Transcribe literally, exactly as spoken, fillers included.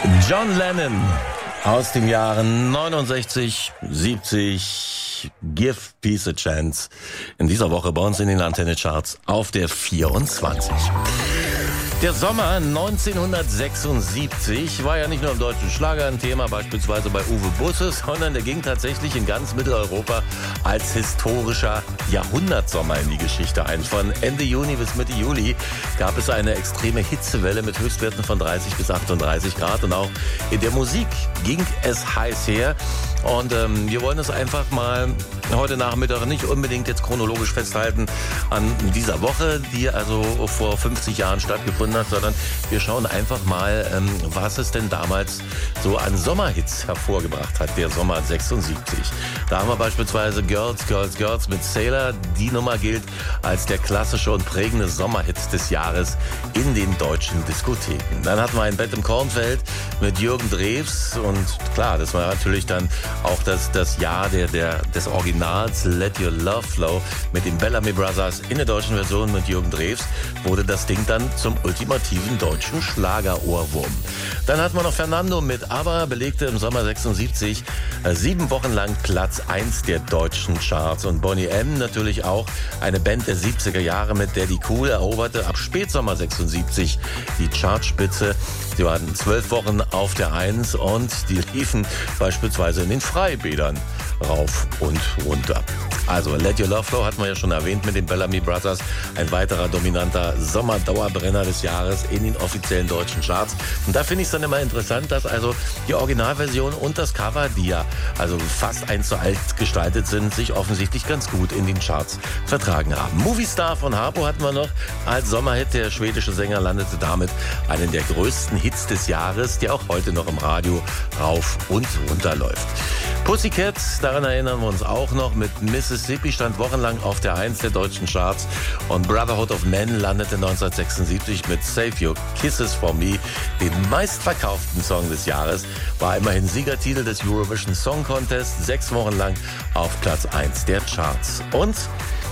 John Lennon aus den Jahren neunundsechzig, siebzig, Give Peace a Chance. In dieser Woche bei uns in den Antenne-Charts auf der vierundzwanzig. Der Sommer neunzehnhundertsechsundsiebzig war ja nicht nur im deutschen Schlager ein Thema, beispielsweise bei Uwe Busses, sondern der ging tatsächlich in ganz Mitteleuropa als historischer Jahrhundertsommer in die Geschichte ein. Von Ende Juni bis Mitte Juli gab es eine extreme Hitzewelle mit Höchstwerten von dreißig bis achtunddreißig Grad und auch in der Musik ging es heiß her. Und ähm, wir wollen es einfach mal heute Nachmittag nicht unbedingt jetzt chronologisch festhalten an dieser Woche, die also vor fünfzig Jahren stattgefunden hat, sondern wir schauen einfach mal, ähm, was es denn damals so an Sommerhits hervorgebracht hat, der Sommer sechsundsiebzig. Da haben wir beispielsweise Girls, Girls, Girls mit Sailor. Die Nummer gilt als der klassische und prägende Sommerhit des Jahres in den deutschen Diskotheken. Dann hatten wir ein Bett im Kornfeld mit Jürgen Drews und klar, das war natürlich dann auch das, das Jahr der, der, des Originals Let Your Love Flow mit den Bellamy Brothers in der deutschen Version mit Jürgen Drews wurde das Ding dann zum ultimativen deutschen Schlagerohrwurm. Dann hatten wir noch Fernando mit ABBA, belegte im Sommer sechsundsiebzig äh, sieben Wochen lang Platz eins der deutschen Charts. Und Boney M. natürlich auch eine Band der siebziger Jahre, mit der die Cool eroberte ab Spätsommer sechsundsiebzig die Chartspitze. Sie waren zwölf Wochen auf der Eins und die liefen beispielsweise in den Freibädern rauf und runter. Also Let Your Love Flow hatten wir ja schon erwähnt mit den Bellamy Brothers. Ein weiterer dominanter Sommerdauerbrenner des Jahres in den offiziellen deutschen Charts. Und da finde ich es dann immer interessant, dass also die Originalversion und das Cover, die ja also fast eins zu eins gestaltet sind, sich offensichtlich ganz gut in den Charts vertragen haben. Movie Star von Harpo hatten wir noch als Sommerhit. Der schwedische Sänger landete damit einen der größten Hits des Jahres, der auch heute noch im Radio rauf und runter läuft. Pussycat, daran erinnern wir uns auch noch, mit Mississippi stand wochenlang auf der Eins der deutschen Charts und Brotherhood of Men landete neunzehnhundertsechsundsiebzig mit Save Your Kisses for Me, den meistverkauften Song des Jahres, war immerhin Siegertitel des Eurovision Song Contest, sechs Wochen lang auf Platz eins der Charts. Und